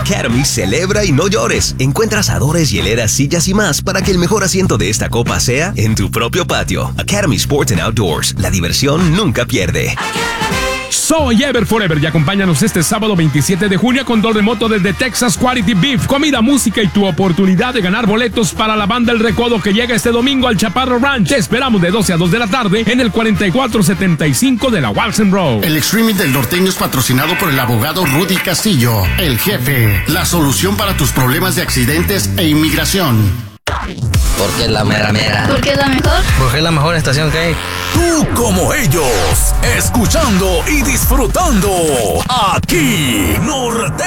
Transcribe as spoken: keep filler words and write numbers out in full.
Academy celebra y no llores. Encuentra asadores, hieleras, sillas y más para que el mejor asiento de esta copa sea en tu propio patio. Academy Sports and Outdoors. La diversión nunca pierde. Soy Ever Forever y acompáñanos este sábado veintisiete de junio con Don Remoto desde Texas Quality Beef. Comida, música y tu oportunidad de ganar boletos para la banda El Recodo que llega este domingo al Chaparro Ranch. Te esperamos de doce a dos de la tarde en el cuarenta y cuatro setenta y cinco de la Walsen Road. El streaming del norteño es patrocinado por el abogado Rudy Castillo, el jefe. La solución para tus problemas de accidentes e inmigración. Porque es la mera mera. Porque es la mejor. Porque es la mejor estación que hay. Tú como ellos, escuchando y disfrutando aquí, Norte.